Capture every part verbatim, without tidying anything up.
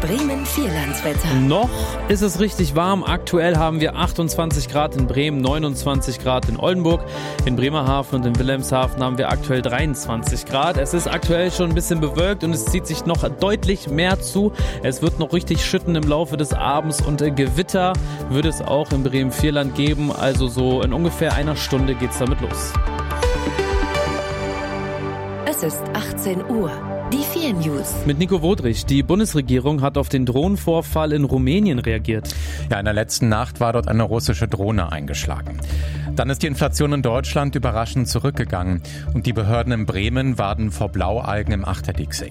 Bremen-Vierlandswetter. Noch ist es richtig warm. Aktuell haben wir achtundzwanzig Grad in Bremen, neunundzwanzig Grad in Oldenburg. In Bremerhaven und in Wilhelmshaven haben wir aktuell dreiundzwanzig Grad. Es ist aktuell schon ein bisschen bewölkt und es zieht sich noch deutlich mehr zu. Es wird noch richtig schütten im Laufe des Abends und Gewitter wird es auch im Bremen-Vierland geben. Also so in ungefähr einer Stunde geht's damit los. Es ist achtzehn Uhr. Die vier News. Mit Nico Wodrich. Die Bundesregierung hat auf den Drohnenvorfall in Rumänien reagiert. Ja, in der letzten Nacht war dort eine russische Drohne eingeschlagen. Dann ist die Inflation in Deutschland überraschend zurückgegangen. Und die Behörden in Bremen warnen vor Blaualgen im Achterdicksee.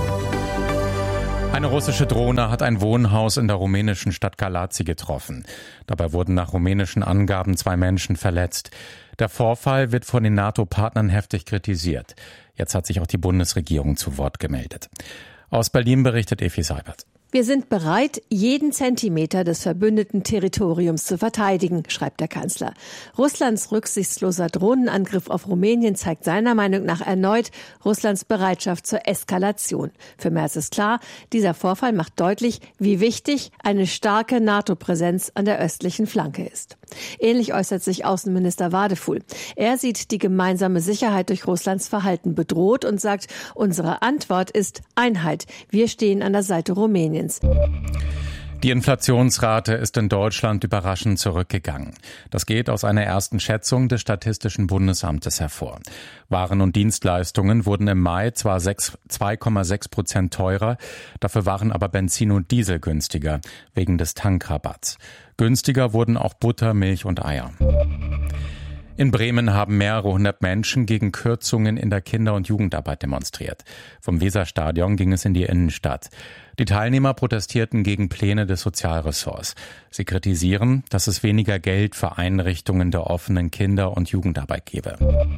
Eine russische Drohne hat ein Wohnhaus in der rumänischen Stadt Galați getroffen. Dabei wurden nach rumänischen Angaben zwei Menschen verletzt. Der Vorfall wird von den NATO-Partnern heftig kritisiert. Jetzt hat sich auch die Bundesregierung zu Wort gemeldet. Aus Berlin berichtet Effi Seibert. Wir sind bereit, jeden Zentimeter des verbündeten Territoriums zu verteidigen, schreibt der Kanzler. Russlands rücksichtsloser Drohnenangriff auf Rumänien zeigt seiner Meinung nach erneut Russlands Bereitschaft zur Eskalation. Für Merz ist klar, dieser Vorfall macht deutlich, wie wichtig eine starke NATO-Präsenz an der östlichen Flanke ist. Ähnlich äußert sich Außenminister Wadefuhl. Er sieht die gemeinsame Sicherheit durch Russlands Verhalten bedroht und sagt, unsere Antwort ist Einheit. Wir stehen an der Seite Rumäniens. Die Inflationsrate ist in Deutschland überraschend zurückgegangen. Das geht aus einer ersten Schätzung des Statistischen Bundesamtes hervor. Waren und Dienstleistungen wurden im Mai zwar zwei Komma sechs Prozent teurer, dafür waren aber Benzin und Diesel günstiger, wegen des Tankrabatts. Günstiger wurden auch Butter, Milch und Eier. In Bremen haben mehrere hundert Menschen gegen Kürzungen in der Kinder- und Jugendarbeit demonstriert. Vom Weserstadion ging es in die Innenstadt. Die Teilnehmer protestierten gegen Pläne des Sozialressorts. Sie kritisieren, dass es weniger Geld für Einrichtungen der offenen Kinder- und Jugendarbeit gebe.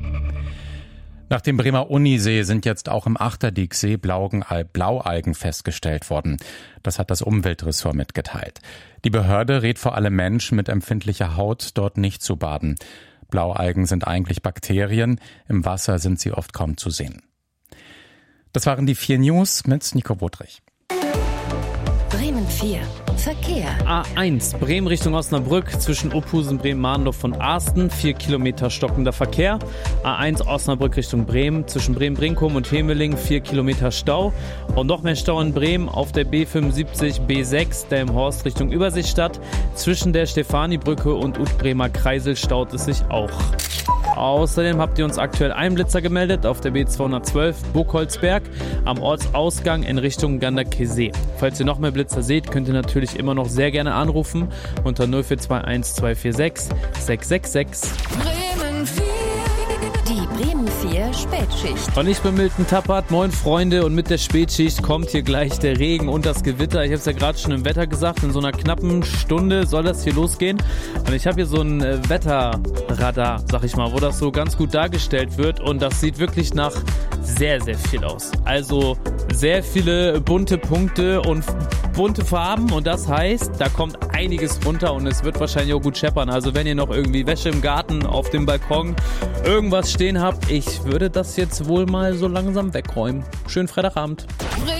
Nach dem Bremer Unisee sind jetzt auch im Achterdicksee Blaualgen festgestellt worden. Das hat das Umweltressort mitgeteilt. Die Behörde rät vor allem Menschen mit empfindlicher Haut, dort nicht zu baden. Blaualgen sind eigentlich Bakterien, im Wasser sind sie oft kaum zu sehen. Das waren die vier News mit Nico Wodrich. Bremen vier. Verkehr. A eins, Bremen Richtung Osnabrück, zwischen Ophusen, Bremen-Mahndorf und Asten, vier Kilometer stockender Verkehr. A eins Osnabrück Richtung Bremen, zwischen Bremen-Brinkum und Hemeling, vier Kilometer Stau. Und noch mehr Stau in Bremen auf der B fünfundsiebzig B sechs, Delmenhorst Richtung Überseestadt. Zwischen der Stefanibrücke und Ut-Bremer Kreisel staut es sich auch. Außerdem habt ihr uns aktuell einen Blitzer gemeldet auf der B zweihundertzwölf Burgholzberg am Ortsausgang in Richtung Ganderkesee. Falls ihr noch mehr Blitzer seht, könnt ihr natürlich immer noch sehr gerne anrufen unter null vier zwei eins zwei vier sechs sechs sechs sechs. Bremen vier. Die Bremen vier Spätschicht. Und ich bin Milton Tappert, moin Freunde, und mit der Spätschicht kommt hier gleich der Regen und das Gewitter. Ich habe es ja gerade schon im Wetter gesagt, in so einer knappen Stunde soll das hier losgehen. Und ich habe hier so ein Wetterradar, sag ich mal, wo das so ganz gut dargestellt wird und das sieht wirklich nach sehr, sehr viel aus. Also sehr viele bunte Punkte und bunte Farben und das heißt, da kommt einiges runter und es wird wahrscheinlich auch gut scheppern. Also wenn ihr noch irgendwie Wäsche im Garten, auf dem Balkon, irgendwas stehen habt, ich würde das jetzt wohl mal so langsam wegräumen. Schönen Freitagabend.